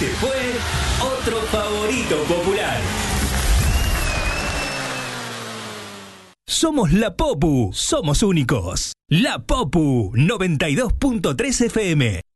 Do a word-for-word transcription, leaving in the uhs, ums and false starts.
Este fue otro favorito popular. Somos La Popu, somos únicos. La Popu noventa y dos punto tres F M.